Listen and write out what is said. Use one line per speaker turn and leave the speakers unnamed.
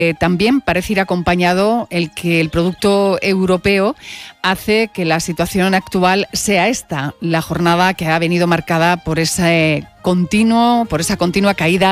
También parece ir acompañado el que el producto europeo hace que la situación actual sea esta, la jornada que ha venido marcada por esa continua caída